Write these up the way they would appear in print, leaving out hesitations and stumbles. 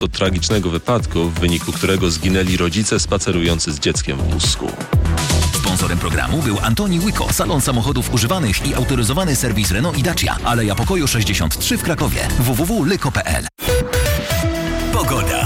Do tragicznego wypadku, w wyniku którego zginęli rodzice spacerujący z dzieckiem w wózku. Sponsorem programu był Antoni Łyko, salon samochodów używanych i autoryzowany serwis Renault i Dacia. Aleja Pokoju 63 w Krakowie. www.lyko.pl. Pogoda.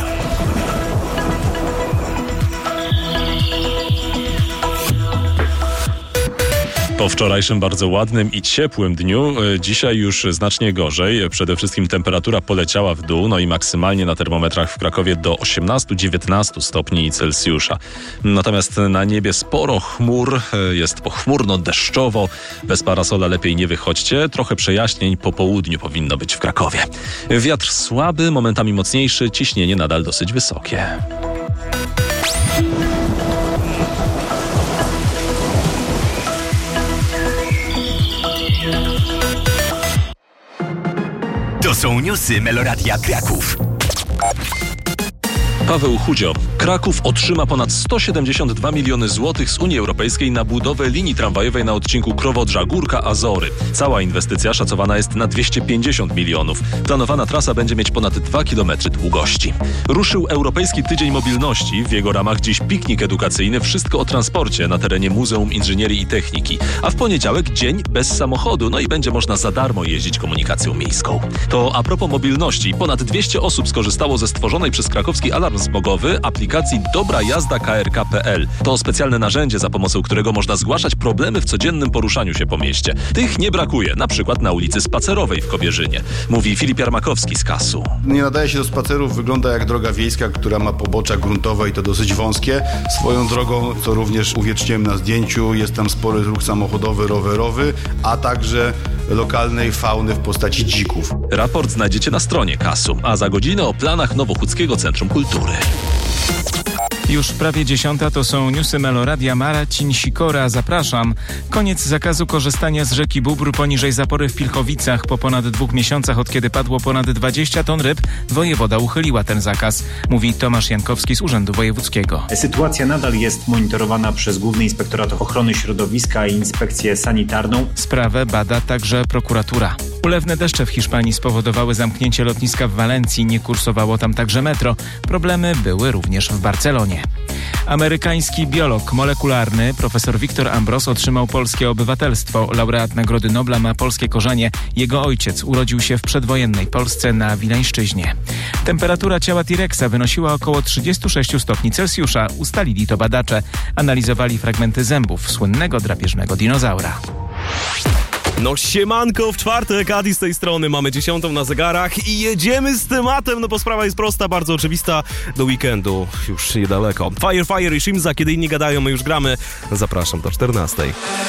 Po wczorajszym bardzo ładnym i ciepłym dniu, dzisiaj już znacznie gorzej. Przede wszystkim temperatura poleciała w dół, no i maksymalnie na termometrach w Krakowie do 18-19 stopni Celsjusza. Natomiast na niebie sporo chmur, jest pochmurno, deszczowo. Bez parasola lepiej nie wychodźcie. Trochę przejaśnień po południu powinno być w Krakowie. Wiatr słaby, momentami mocniejszy, ciśnienie nadal dosyć wysokie. To są newsy Meloradia Kraków. Paweł Chudzio. Kraków otrzyma ponad 172 miliony złotych z Unii Europejskiej na budowę linii tramwajowej na odcinku Krowodrza-Górka-Azory. Cała inwestycja szacowana jest na 250 milionów. Planowana trasa będzie mieć ponad 2 km długości. Ruszył Europejski Tydzień Mobilności. W jego ramach dziś piknik edukacyjny Wszystko o transporcie na terenie Muzeum Inżynierii i Techniki. A w poniedziałek dzień bez samochodu, no i będzie można za darmo jeździć komunikacją miejską. To a propos mobilności. Ponad 200 osób skorzystało ze stworzonej przez krakowski alarm smogowy aplikacji Dobra Jazda KRK.pl. To specjalne narzędzie, za pomocą którego można zgłaszać problemy w codziennym poruszaniu się po mieście. Tych nie brakuje, na przykład na ulicy Spacerowej w Kobierzynie. Mówi Filip Jarmakowski z KAS-u. Nie nadaje się do spacerów, wygląda jak droga wiejska, która ma pobocza gruntowe i to dosyć wąskie. Swoją drogą, co również uwieczniłem na zdjęciu, jest tam spory ruch samochodowy, rowerowy, a także lokalnej fauny w postaci dzików. Raport znajdziecie na stronie KAS-u, a za godzinę o planach Nowochódzkiego Centrum Kultury. Już prawie 10 to są newsy Meloradia. Marcin Sikora, zapraszam. Koniec zakazu korzystania z rzeki Bóbr poniżej zapory w Pilchowicach. Po ponad 2 miesiącach, od kiedy padło ponad 20 ton ryb, wojewoda uchyliła ten zakaz, mówi Tomasz Jankowski z Urzędu Wojewódzkiego. Sytuacja nadal jest monitorowana przez Główny Inspektorat Ochrony Środowiska i Inspekcję Sanitarną. Sprawę bada także prokuratura. Ulewne deszcze w Hiszpanii spowodowały zamknięcie lotniska w Walencji. Nie kursowało tam także metro. Problemy były również w Barcelonie. Amerykański biolog molekularny profesor Victor Ambros otrzymał polskie obywatelstwo. Laureat Nagrody Nobla ma polskie korzenie. Jego ojciec urodził się w przedwojennej Polsce na Wileńszczyźnie. Temperatura ciała T-Rexa wynosiła około 36 stopni Celsjusza. Ustalili to badacze. Analizowali fragmenty zębów słynnego drapieżnego dinozaura. No siemanko, w czwartek, Adi z tej strony, mamy 10 na zegarach i jedziemy z tematem, no bo sprawa jest prosta, bardzo oczywista, do weekendu już niedaleko. Fire i Shimza, kiedy inni gadają, my już gramy, zapraszam do 14.